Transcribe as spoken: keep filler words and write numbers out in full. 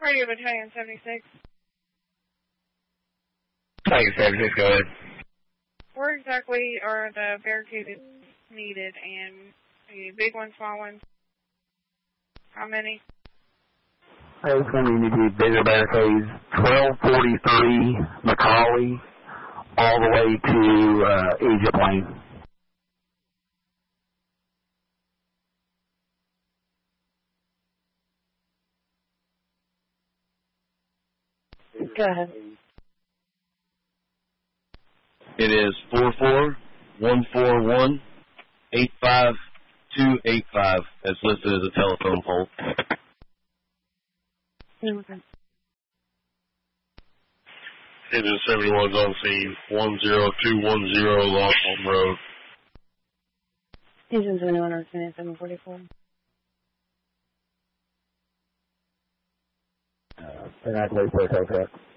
Radio Battalion seventy-six. Tiger seventy-six, go ahead. Where exactly are the barricades needed, and the big ones, small ones? How many? It's going to need to be bigger barricades. twelve forty-three Macaulay, all the way to uh, Egypt Lane. Go ahead. It is four four one four one eight five two eight five. That's listed as a telephone pole. Engine seventy-one's on scene, one zero two one zero Longholm Road. Engine seventy-one on scene at seven forty-four. Uh, and I believe for a tow truck.